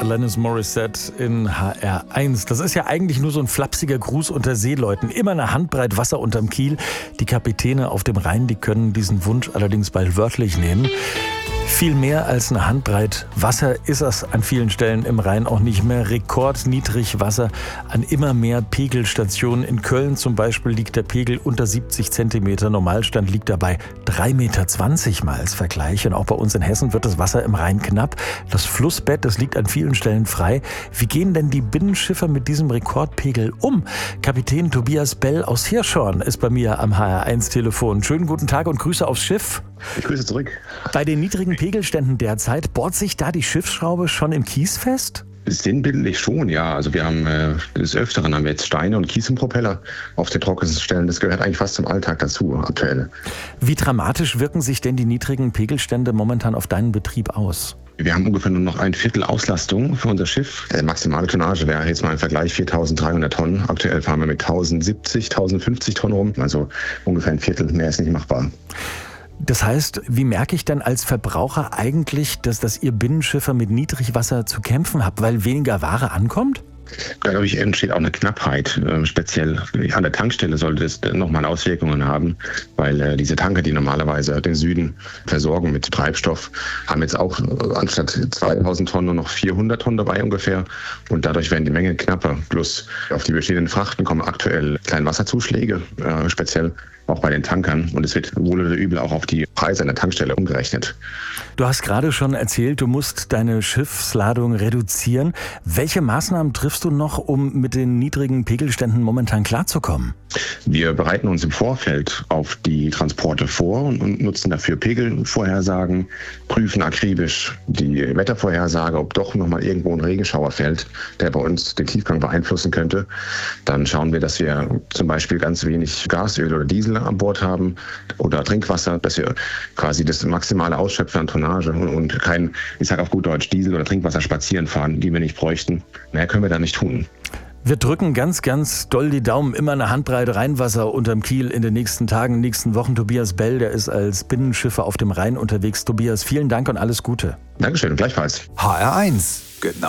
Alanis Morissette in HR1. Das ist ja eigentlich nur so ein flapsiger Gruß unter Seeleuten. Immer eine Handbreit Wasser unterm Kiel. Die Kapitäne auf dem Rhein, die können diesen Wunsch allerdings bald wörtlich nehmen. Viel mehr als eine Handbreit Wasser ist es an vielen Stellen im Rhein auch nicht mehr. Rekordniedrig Wasser an immer mehr Pegelstationen. In Köln zum Beispiel liegt der Pegel unter 70 Zentimeter. Normalstand liegt dabei 3,20 Meter mal als Vergleich. Und auch bei uns in Hessen wird das Wasser im Rhein knapp. Das Flussbett, das liegt an vielen Stellen frei. Wie gehen denn die Binnenschiffer mit diesem Rekordpegel um? Kapitän Tobias Bell aus Hirschhorn ist bei mir am HR1-Telefon. Schönen guten Tag und Grüße aufs Schiff. Ich grüße zurück. Bei den niedrigen Pegelständen derzeit, bohrt sich da die Schiffsschraube schon im Kies fest? Sinnbildlich schon, ja. Also wir haben des Öfteren haben wir jetzt Steine und Kies im Propeller auf den trockensten Stellen. Das gehört eigentlich fast zum Alltag dazu aktuell. Wie dramatisch wirken sich denn die niedrigen Pegelstände momentan auf deinen Betrieb aus? Wir haben ungefähr nur noch 1/4 Auslastung für unser Schiff. Die maximale Tonnage wäre jetzt mal im Vergleich 4.300 Tonnen. Aktuell fahren wir mit 1.070, 1.050 Tonnen rum. Also ungefähr 1/4, mehr ist nicht machbar. Das heißt, wie merke ich dann als Verbraucher eigentlich, dass ihr Binnenschiffer mit Niedrigwasser zu kämpfen habt, weil weniger Ware ankommt? Dadurch entsteht auch eine Knappheit. Speziell an der Tankstelle sollte es nochmal Auswirkungen haben, weil diese Tanker, die normalerweise den Süden versorgen mit Treibstoff, haben jetzt auch anstatt 2.000 Tonnen nur noch 400 Tonnen dabei ungefähr. Und dadurch werden die Mengen knapper. Plus auf die bestehenden Frachten kommen aktuell Kleinwasserzuschläge, speziell auch bei den Tankern. Und es wird wohl oder übel auch auf die Preise an der Tankstelle umgerechnet. Du hast gerade schon erzählt, du musst deine Schiffsladung reduzieren. Welche Maßnahmen triffst du noch, um mit den niedrigen Pegelständen momentan klarzukommen? Wir bereiten uns im Vorfeld auf die Transporte vor und nutzen dafür Pegelvorhersagen, prüfen akribisch die Wettervorhersage, ob doch nochmal irgendwo ein Regenschauer fällt, der bei uns den Tiefgang beeinflussen könnte. Dann schauen wir, dass wir zum Beispiel ganz wenig Gasöl oder Diesel an Bord haben oder Trinkwasser, dass wir quasi das maximale ausschöpfen an Tonnage und kein, ich sage auf gut Deutsch, Diesel oder Trinkwasser spazieren fahren, die wir nicht bräuchten. Mehr können wir da nicht tun. Wir drücken ganz, ganz doll die Daumen. Immer eine Handbreit Rheinwasser unterm Kiel in den nächsten Tagen, nächsten Wochen. Tobias Bell, der ist als Binnenschiffer auf dem Rhein unterwegs. Tobias, vielen Dank und alles Gute. Dankeschön, gleichfalls. HR1. Genau.